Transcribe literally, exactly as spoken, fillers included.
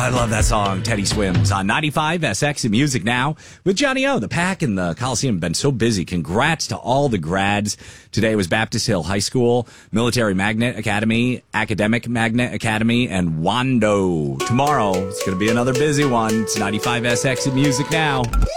I love that song, Teddy Swims, on ninety-five S X and Music Now with Johnny O. The Pack and the Coliseum have been so busy. Congrats to all the grads. Today was Baptist Hill High School, Military Magnet Academy, Academic Magnet Academy, and Wando. Tomorrow, it's going to be another busy one. It's ninety-five S X and Music Now.